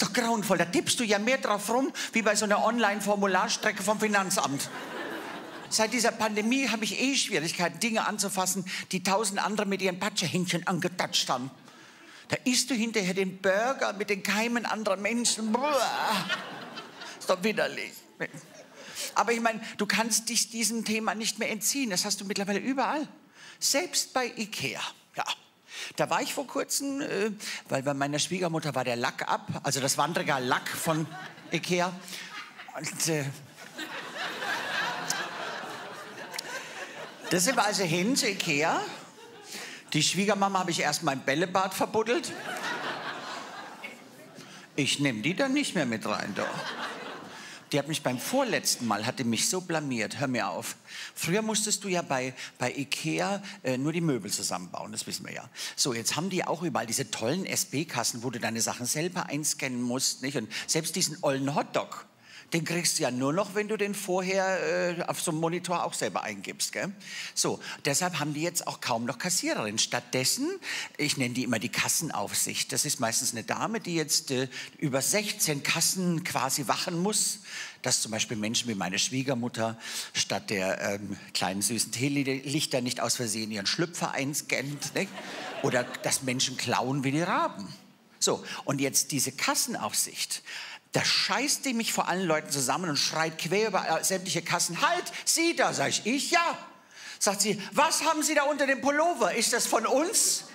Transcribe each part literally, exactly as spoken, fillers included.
doch grauenvoll. Da tippst du ja mehr drauf rum, wie bei so einer Online-Formularstrecke vom Finanzamt. Seit dieser Pandemie habe ich eh Schwierigkeiten, Dinge anzufassen, die tausend andere mit ihren Patschehändchen angetatscht haben. Da isst du hinterher den Burger mit den Keimen anderer Menschen. Boah. Ist doch widerlich. Aber ich meine, du kannst dich diesem Thema nicht mehr entziehen. Das hast du mittlerweile überall. Selbst bei Ikea. Ja. Da war ich vor kurzem, äh, weil bei meiner Schwiegermutter war der Lack ab. Also das Wandregal Lack von Ikea. Und äh, da sind wir also hin zu Ikea. Die Schwiegermama habe ich erst mal im Bällebad verbuddelt. Ich nehme die dann nicht mehr mit rein, doch. Die hat mich beim vorletzten Mal, hatte mich so blamiert. Hör mir auf. Früher musstest du ja bei, bei Ikea äh, nur die Möbel zusammenbauen, das wissen wir ja. So, jetzt haben die auch überall diese tollen S B-Kassen, wo du deine Sachen selber einscannen musst, nicht? Und selbst diesen ollen Hotdog, den kriegst du ja nur noch, wenn du den vorher äh, auf so einem Monitor auch selber eingibst, gell? So, deshalb haben die jetzt auch kaum noch Kassiererinnen. Stattdessen, ich nenne die immer die Kassenaufsicht. Das ist meistens eine Dame, die jetzt äh, über sechzehn Kassen quasi wachen muss, dass zum Beispiel Menschen wie meine Schwiegermutter statt der ähm, kleinen süßen Teelichter nicht aus Versehen ihren Schlüpfer einscannt, nicht? Oder dass Menschen klauen wie die Raben. So, und jetzt diese Kassenaufsicht. Da scheißt die mich vor allen Leuten zusammen und schreit quer über sämtliche Kassen. Halt, Sie da, sag ich, ich ja. Sagt sie, was haben Sie da unter dem Pullover? Ist das von uns?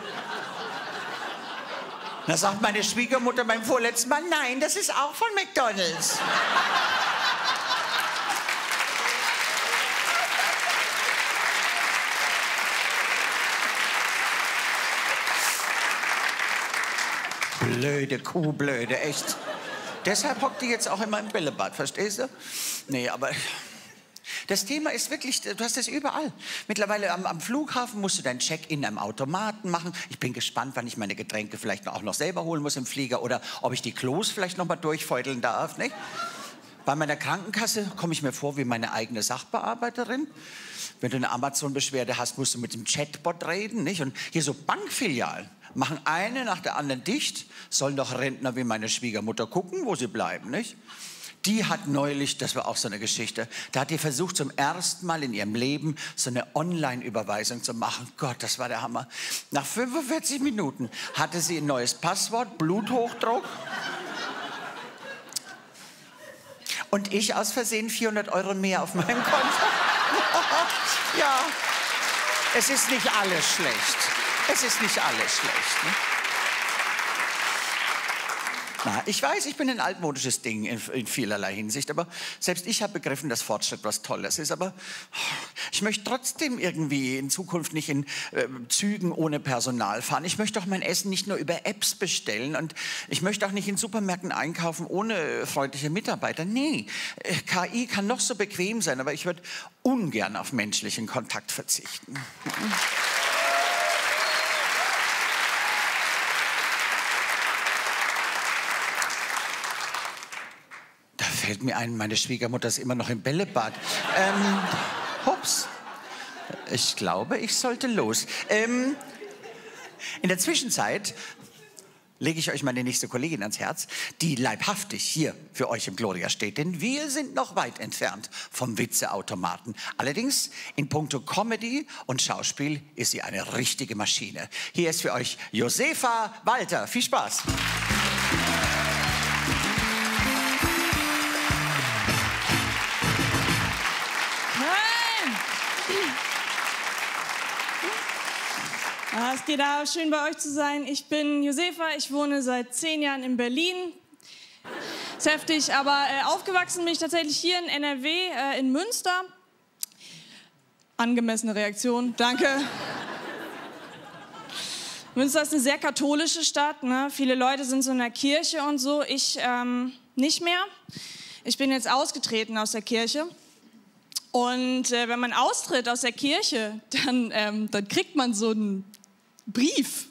Da sagt meine Schwiegermutter beim vorletzten Mal, nein, das ist auch von McDonald's. Blöde Kuh, blöde, echt. Deshalb hockt die jetzt auch immer im Bällebad, verstehst du? Nee, aber das Thema ist wirklich, du hast das überall. Mittlerweile am, am Flughafen musst du dein Check-in am Automaten machen. Ich bin gespannt, wann ich meine Getränke vielleicht auch noch selber holen muss im Flieger oder ob ich die Klos vielleicht noch mal durchfeudeln darf, nicht? Bei meiner Krankenkasse komme ich mir vor wie meine eigene Sachbearbeiterin. Wenn du eine Amazon-Beschwerde hast, musst du mit dem Chatbot reden, nicht? Und hier so Bankfilialen machen eine nach der anderen dicht, sollen doch Rentner wie meine Schwiegermutter gucken, wo sie bleiben, nicht? Die hat neulich, das war auch so eine Geschichte, da hat die versucht zum ersten Mal in ihrem Leben so eine Online-Überweisung zu machen. Gott, das war der Hammer. Nach fünfundvierzig Minuten hatte sie ein neues Passwort, Bluthochdruck. Und ich aus Versehen vierhundert Euro mehr auf meinem Konto. Ja, es ist nicht alles schlecht. Es ist nicht alles schlecht. Ne? Na, ich weiß, ich bin ein altmodisches Ding in, in vielerlei Hinsicht, aber selbst ich habe begriffen, dass Fortschritt was Tolles ist. Aber ich möchte trotzdem irgendwie in Zukunft nicht in äh, Zügen ohne Personal fahren. Ich möchte auch mein Essen nicht nur über Apps bestellen und ich möchte auch nicht in Supermärkten einkaufen ohne freundliche Mitarbeiter. Nee, K I kann noch so bequem sein, aber ich würde ungern auf menschlichen Kontakt verzichten. Fällt mir ein, meine Schwiegermutter ist immer noch im Bällebad. Ähm, hups. Ich glaube, ich sollte los. Ähm, in der Zwischenzeit lege ich euch meine nächste Kollegin ans Herz, die leibhaftig hier für euch im Gloria steht. Denn wir sind noch weit entfernt vom Witzeautomaten. Allerdings in puncto Comedy und Schauspiel ist sie eine richtige Maschine. Hier ist für euch Josefa Walter. Viel Spaß. Es geht auch schön bei euch zu sein. Ich bin Josefa, ich wohne seit zehn Jahren in Berlin. Ist heftig, aber äh, aufgewachsen bin ich tatsächlich hier in N R W, äh, in Münster. Angemessene Reaktion, danke. Münster ist eine sehr katholische Stadt, ne? Viele Leute sind so in der Kirche und so, ich ähm, nicht mehr. Ich bin jetzt ausgetreten aus der Kirche. Und äh, wenn man austritt aus der Kirche, dann, ähm, dann kriegt man so einen Brief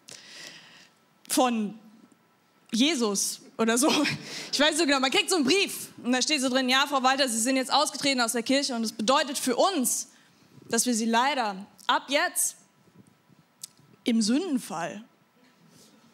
von Jesus oder so. Ich weiß nicht so genau, man kriegt so einen Brief und da steht so drin, ja, Frau Walter, Sie sind jetzt ausgetreten aus der Kirche und das bedeutet für uns, dass wir Sie leider ab jetzt im Sündenfall